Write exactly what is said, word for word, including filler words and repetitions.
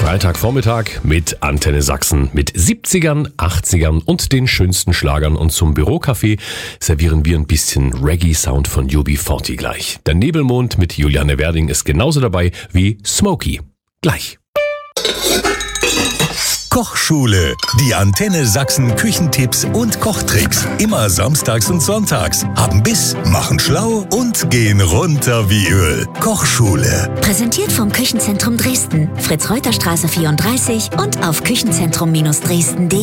Freitagvormittag mit Antenne Sachsen mit siebzigern, achtzigern und den schönsten Schlagern. Und zum Bürocafé servieren wir ein bisschen Reggae-Sound von U B vierzig gleich. Der Nebelmond mit Juliane Werding ist genauso dabei wie Smokey. Gleich. Kochschule. Die Antenne Sachsen Küchentipps und Kochtricks. Immer samstags und sonntags. Haben Biss, machen schlau und gehen runter wie Öl. Kochschule. Präsentiert vom Küchenzentrum Dresden. Fritz-Reuter-Straße vierunddreißig und auf küchenzentrum Dresden punkt de.